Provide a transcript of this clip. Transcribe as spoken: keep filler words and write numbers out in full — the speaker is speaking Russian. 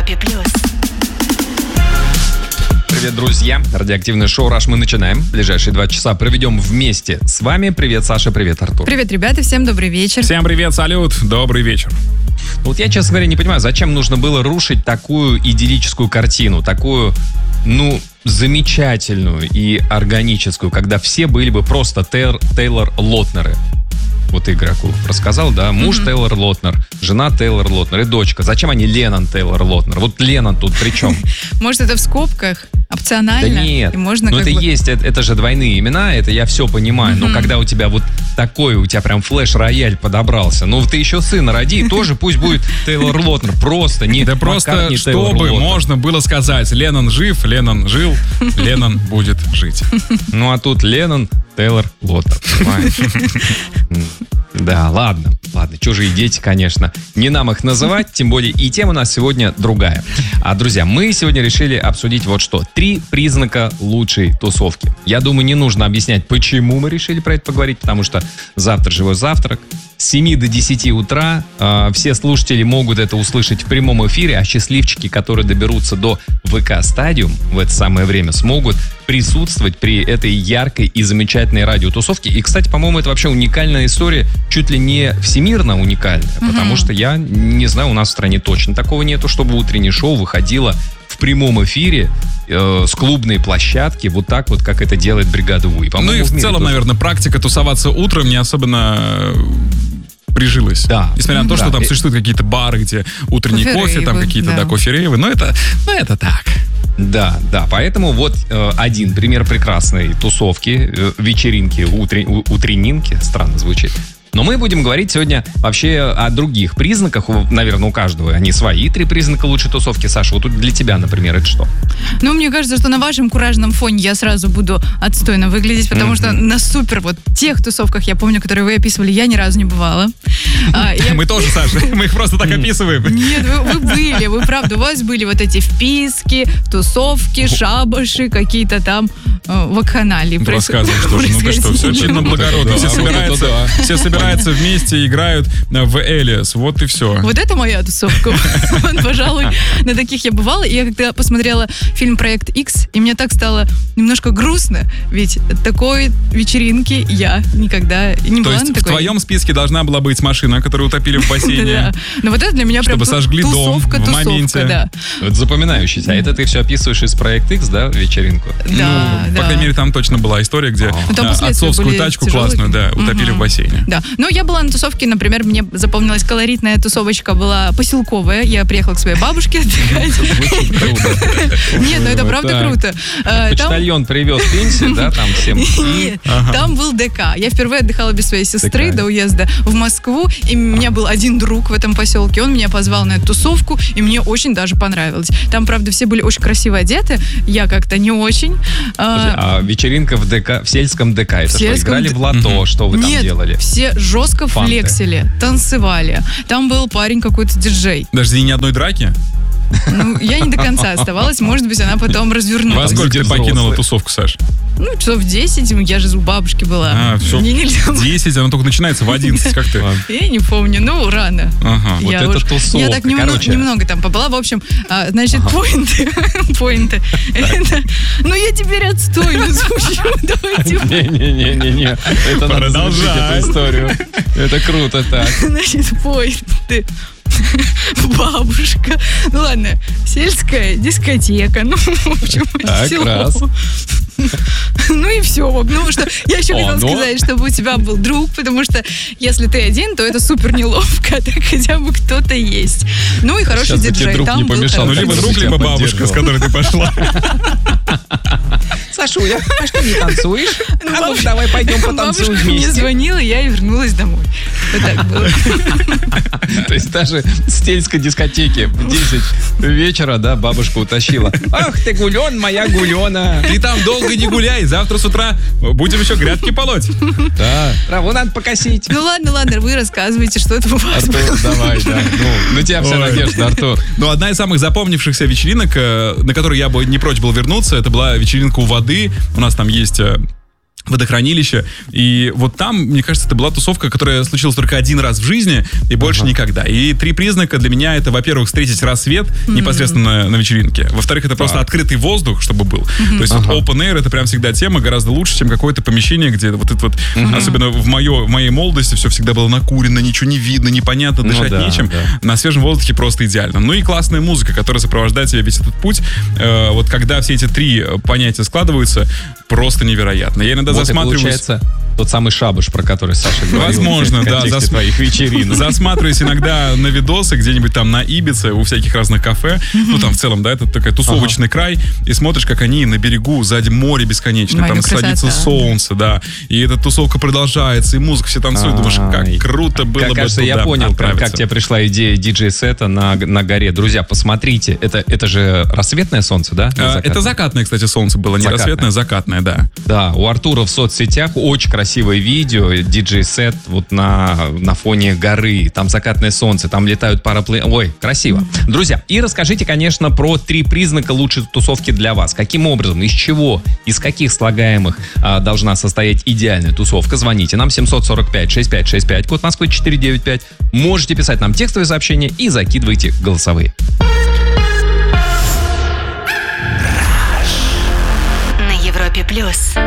Европе плюс. Привет, друзья. Радиоактивное шоу «Раш» мы начинаем. Ближайшие два часа проведем вместе с вами. Привет, Саша, привет, Артур. Привет, ребята, всем добрый вечер. Всем привет, салют, добрый вечер. Вот я, честно говоря, не понимаю, зачем нужно было рушить такую идиллическую картину, такую, ну, замечательную и органическую, когда все были бы просто Тейлор, Тейлор Лотнеры. Вот игроку рассказал, да, муж mm-hmm. Тейлор Лотнер, жена Тейлор Лотнер и дочка. Зачем они Леннон Тейлор Лотнер? Вот Леннон тут при чем? Может, это в скобках, опционально? Да нет, и можно ну это бы... есть, это, это же двойные имена, это я все понимаю, mm-hmm. но когда у тебя вот такой, у тебя прям флеш-рояль подобрался, ну ты еще сына роди, тоже пусть будет Тейлор Лотнер, просто не Да просто, чтобы можно было сказать, Леннон жив, Леннон жил, Леннон будет жить. Ну а тут Леннон Тейлор Лотнер, понимаешь? Да, ладно, ладно, чужие дети, конечно. Не нам их называть, тем более и тема у нас сегодня другая. А, друзья, мы сегодня решили обсудить вот что. Три признака лучшей тусовки. Я думаю, не нужно объяснять, почему мы решили про это поговорить, потому что завтра живой завтрак. С семи до десяти утра э, все слушатели могут это услышать в прямом эфире, а счастливчики, которые доберутся до ВК Стадиум в это самое время, смогут присутствовать при этой яркой и замечательной радиотусовке. И, кстати, по-моему, это вообще уникальная история, чуть ли не всемирно уникальная, mm-hmm. потому что я не знаю, у нас в стране точно такого нету, чтобы утреннее шоу выходило в прямом эфире э, с клубной площадки, вот так вот, как это делает бригада ВУ. Ну и в, в целом, тоже... наверное, практика тусоваться утром не особенно прижилась. Да. Несмотря на то, да. что там существуют какие-то бары, где утренний кофе, кофе там какие-то, да, да кофе-рейвы, но это, но это так. Да, да, поэтому вот э, один пример прекрасной тусовки, э, вечеринки, утре, у, утреннинки, странно звучит. Но мы будем говорить сегодня вообще о других признаках. Наверное, у каждого они свои три признака лучшей тусовки. Саша, вот тут для тебя, например, это что? Ну, мне кажется, что на вашем куражном фоне я сразу буду отстойно выглядеть, потому mm-hmm. что на супер вот тех тусовках, я помню, которые вы описывали, я ни разу не бывала. Мы тоже, Саша, мы их просто так описываем. Нет, вы были, вы правда, у вас были вот эти вписки, тусовки, шабаши, какие-то там вакханалии. Рассказывай, что же, ну ты что, все чинно благородно, все собираются, все собираются вместе, играют в Элиас. Вот и все. Вот это моя тусовка. Пожалуй, на таких я бывала. И я когда посмотрела фильм «Проект Икс», и мне так стало немножко грустно, ведь такой вечеринки я никогда не была. То есть в твоем списке должна была быть машина, которую утопили в бассейне. Но вот это для меня прям тусовка, тусовка. Это запоминающийся. А это ты все описываешь из «Проект Икс», да, вечеринку? Да, да. По крайней мере, там точно была история, где отцовскую тачку классную, да, утопили в бассейне. Да. Ну, я была на тусовке, например, мне запомнилась колоритная тусовочка, была поселковая. Я приехала к своей бабушке отдыхать. Нет, ну это правда круто. Почтальон привез пенсию, да, там всем? Нет, там был ДК. Я впервые отдыхала без своей сестры до уезда в Москву, и у меня был один друг в этом поселке. Он меня позвал на эту тусовку, и мне очень даже понравилось. Там, правда, все были очень красиво одеты, я как-то не очень. А вечеринка в ДК, в сельском ДК, это что, играли в лото, что вы там делали? Нет, все жестко Фанты. флексили, танцевали. Там был парень какой-то диджей. Даже не одной драки? Ну, я не до конца оставалась. Может быть, она потом развернулась. Во сколько ты покинула тусовку, Саш? Ну, часов в десять, я же у бабушки была. А, все. Мне нельзя. десять, она только начинается в одиннадцать, как ты? Я не помню, ну, рано. Ага, вот это тусовка. Я так немного там побыла. В общем, значит, поинты. Поинты. Ну, я теперь отстойно звучу. Давайте. Не-не-не-не. Это надо завершить эту историю. Это круто так. Значит, поинты. Бабушка. Ну ладно, сельская дискотека. Ну, в общем, село. Ну и все. Ну что, я еще хотела сказать, чтобы у тебя был друг, потому что если ты один, то это супер неловко, так хотя бы кто-то есть. Ну и хороший диджей. Там не помешал. Ну либо друг, либо бабушка, с которой ты пошла. Сашуля, а что не танцуешь? А ну давай пойдем потанцуем вместе. Мне звонила, я и вернулась домой. Вот так было. То есть даже с сельской дискотеки в десять вечера, да, бабушка утащила. Ах ты, гулен, моя гулена. Ты там долго не гуляй, завтра с утра будем еще грядки полоть. Да, траву надо покосить. Ну ладно, ладно, вы рассказывайте, что это у вас. Артур, давай, да. Ну, на тебя вся надежда, Артур. Ну, одна из самых запомнившихся вечеринок, на которую я бы не прочь был вернуться, это была вечеринка у воды. У нас там есть водохранилище. И вот там, мне кажется, это была тусовка, которая случилась только один раз в жизни и больше ага. никогда. И три признака для меня это, во-первых, встретить рассвет mm-hmm. непосредственно на, на вечеринке. Во-вторых, это так. просто открытый воздух, чтобы был. Mm-hmm. То есть ага. вот open air это прям всегда тема гораздо лучше, чем какое-то помещение, где вот это вот, mm-hmm. особенно в, моё, в моей молодости все всегда было накурено, ничего не видно, непонятно, дышать ну, да, нечем. Да. На свежем воздухе просто идеально. Ну и классная музыка, которая сопровождает тебя весь этот путь. Э, вот когда все эти три понятия складываются, просто невероятно. Я иногда вот засматриваюсь... Тот самый шабаш, про который Саша говорил. Возможно, да. Зас... твоих вечеринок. Засматриваюсь иногда на видосы где-нибудь там на Ибице, у всяких разных кафе. Mm-hmm. Ну, там в целом, да, это такой тусовочный ага. край. И смотришь, как они на берегу, сзади море бесконечное. Моя там красота. Садится солнце, да. И эта тусовка продолжается, и музыка, все танцуют. А-а-а. Думаешь, как круто было как, бы кажется, туда я понял, как, как тебе пришла идея диджей-сета на, на горе. Друзья, посмотрите. Это, это же рассветное солнце, да? А, это закатное, кстати, солнце было. Не закатное. Рассветное, закатное, да. Да, у Артура в соцсетях очень красивое видео, диджей-сет вот на, на фоне горы, там закатное солнце, там летают парапланы. Ой, красиво. Друзья, и расскажите, конечно, про три признака лучшей тусовки для вас. Каким образом, из чего, из каких слагаемых а, должна состоять идеальная тусовка? Звоните нам семь сорок пять шестьдесят пять шестьдесят пять, код Москвы четыреста девяносто пять. Можете писать нам текстовые сообщения и закидывайте голосовые. На Европе Плюс.